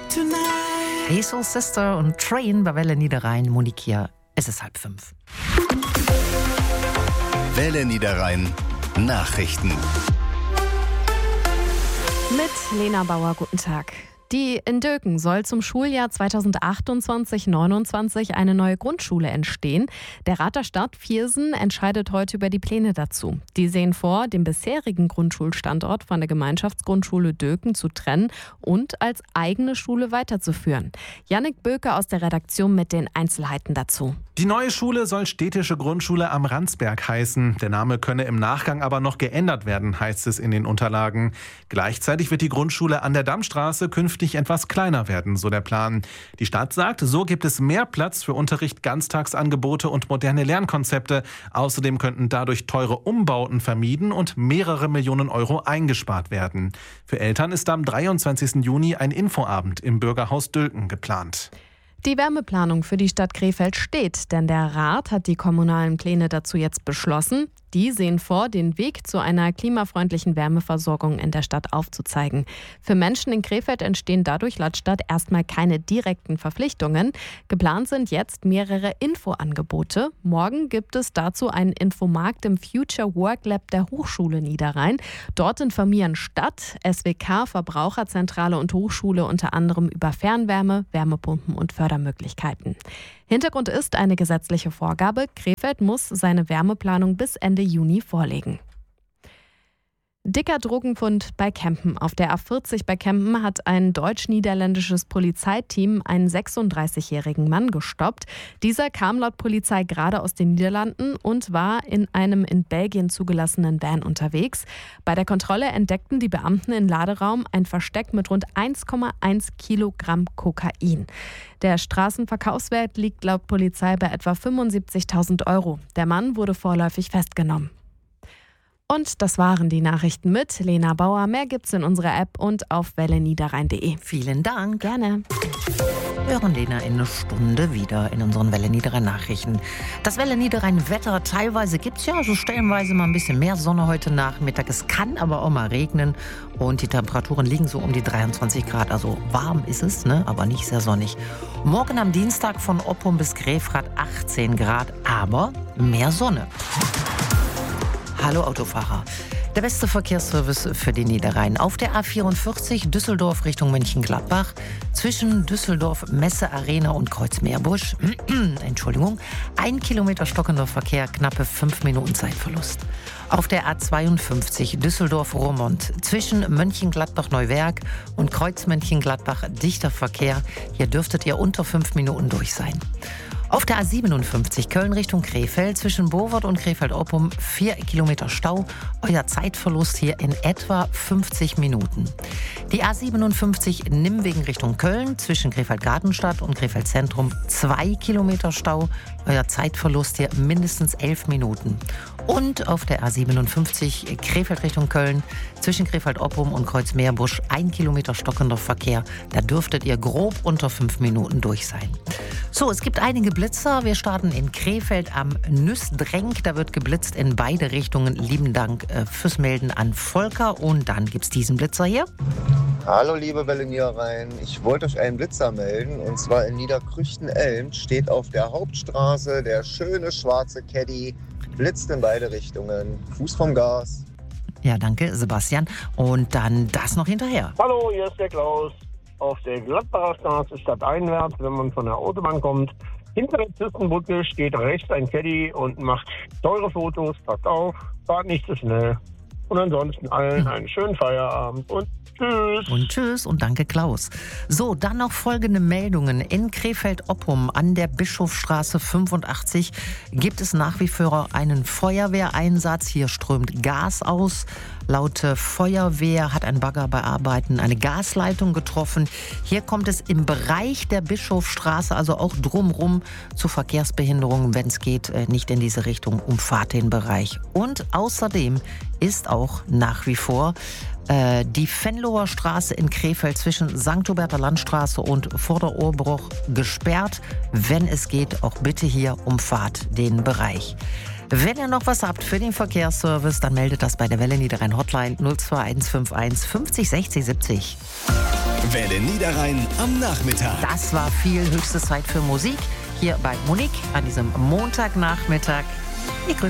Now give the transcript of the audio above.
Hey Soul Sister und Train bei Welle Niederrhein. Monique hier, es ist 4:30. Welle Niederrhein Nachrichten. Mit Lena Bauer, guten Tag. Die in Döken soll zum Schuljahr 2028/29 eine neue Grundschule entstehen. Der Rat der Stadt Viersen entscheidet heute über die Pläne dazu. Die sehen vor, den bisherigen Grundschulstandort von der Gemeinschaftsgrundschule Döken zu trennen und als eigene Schule weiterzuführen. Jannik Böke aus der Redaktion mit den Einzelheiten dazu. Die neue Schule soll Städtische Grundschule am Ransberg heißen. Der Name könne im Nachgang aber noch geändert werden, heißt es in den Unterlagen. Gleichzeitig wird die Grundschule an der Dammstraße künftig etwas kleiner werden, so der Plan. Die Stadt sagt, so gibt es mehr Platz für Unterricht, Ganztagsangebote und moderne Lernkonzepte. Außerdem könnten dadurch teure Umbauten vermieden und mehrere Millionen Euro eingespart werden. Für Eltern ist am 23. Juni ein Infoabend im Bürgerhaus Döken geplant. Die Wärmeplanung für die Stadt Krefeld steht, denn der Rat hat die kommunalen Pläne dazu jetzt beschlossen. Die sehen vor, den Weg zu einer klimafreundlichen Wärmeversorgung in der Stadt aufzuzeigen. Für Menschen in Krefeld entstehen dadurch laut Stadt erstmal keine direkten Verpflichtungen. Geplant sind jetzt mehrere Infoangebote. Morgen gibt es dazu einen Infomarkt im Future Work Lab der Hochschule Niederrhein. Dort informieren Stadt, SWK, Verbraucherzentrale und Hochschule unter anderem über Fernwärme, Wärmepumpen und Fördermöglichkeiten. Hintergrund ist eine gesetzliche Vorgabe. Krefeld muss seine Wärmeplanung bis Ende Juni vorlegen. Dicker Drogenfund bei Kempen. Auf der A40 bei Kempen hat ein deutsch-niederländisches Polizeiteam einen 36-jährigen Mann gestoppt. Dieser kam laut Polizei gerade aus den Niederlanden und war in einem in Belgien zugelassenen Van unterwegs. Bei der Kontrolle entdeckten die Beamten im Laderaum ein Versteck mit rund 1,1 Kilogramm Kokain. Der Straßenverkaufswert liegt laut Polizei bei etwa 75.000 Euro. Der Mann wurde vorläufig festgenommen. Und das waren die Nachrichten mit Lena Bauer. Mehr gibt's in unserer App und auf welleniederrhein.de. Vielen Dank. Gerne. Wir hören Lena in einer Stunde wieder in unseren Welle Niederrhein Nachrichten. Das Welle Niederrhein Wetter, teilweise gibt's ja so stellenweise mal ein bisschen mehr Sonne heute Nachmittag. Es kann aber auch mal regnen und die Temperaturen liegen so um die 23 Grad. Also warm ist es, ne? Aber nicht sehr sonnig. Morgen am Dienstag von Oppum bis Grefrath 18 Grad, aber mehr Sonne. Hallo Autofahrer. Der beste Verkehrsservice für den Niederrhein. Auf der A44 Düsseldorf Richtung Mönchengladbach zwischen Düsseldorf Messe Arena und Kreuzmeerbusch. 1 Kilometer stockender Verkehr, knappe 5 Minuten Zeitverlust. Auf der A52 Düsseldorf-Rohrmond zwischen Mönchengladbach-Neuwerk und Kreuz-Mönchengladbach dichter Verkehr. Hier dürftet ihr unter 5 Minuten durch sein. Auf der A57 Köln Richtung Krefeld zwischen Bovert und Krefeld-Oppum 4 Kilometer Stau. Euer Zeitverlust hier in etwa 50 Minuten. Die A57 Nimwegen Richtung Köln zwischen Krefeld-Gartenstadt und Krefeld-Zentrum 2 Kilometer Stau. Euer Zeitverlust hier mindestens 11 Minuten. Und auf der A57 Krefeld Richtung Köln zwischen Krefeld-Oppum und Kreuzmeerbusch 1 Kilometer stockender Verkehr. Da dürftet ihr grob unter 5 Minuten durch sein. So, es gibt einige Blitzer. Wir starten in Krefeld am Nüßdrenk. Da wird geblitzt in beide Richtungen. Lieben Dank fürs Melden an Volker. Und dann gibt es diesen Blitzer hier. Hallo liebe Welle Niederrhein, ich wollte euch einen Blitzer melden und zwar in Niederkrüchten-Elm steht auf der Hauptstraße der schöne schwarze Caddy, blitzt in beide Richtungen, Fuß vom Gas. Ja, danke Sebastian. Und dann das noch hinterher. Hallo, hier ist der Klaus. Auf der Gladbacher Straße stadteinwärts, wenn man von der Autobahn kommt. Hinter der Zwischenbrücke steht rechts ein Caddy und macht teure Fotos, passt auf, fahrt nicht zu schnell. Und ansonsten allen einen schönen Feierabend und tschüss. Und tschüss und danke Klaus. So, dann noch folgende Meldungen. In Krefeld-Oppum an der Bischofsstraße 85 gibt es nach wie vor einen Feuerwehreinsatz. Hier strömt Gas aus. Laut Feuerwehr hat ein Bagger bei Arbeiten eine Gasleitung getroffen. Hier kommt es im Bereich der Bischofsstraße, also auch drumherum, zu Verkehrsbehinderungen. Wenn es geht, nicht in diese Richtung, umfahrt den Bereich. Und außerdem ist auch nach wie vor die Venloer Straße in Krefeld zwischen St. Huberter Landstraße und Vorderohrbruch gesperrt. Wenn es geht, auch bitte hier umfahrt den Bereich. Wenn ihr noch was habt für den Verkehrsservice, dann meldet das bei der Welle Niederrhein Hotline 02151 50 60 70. Welle Niederrhein am Nachmittag. Das war viel, höchste Zeit für Musik hier bei Monique an diesem Montagnachmittag. Ich grüße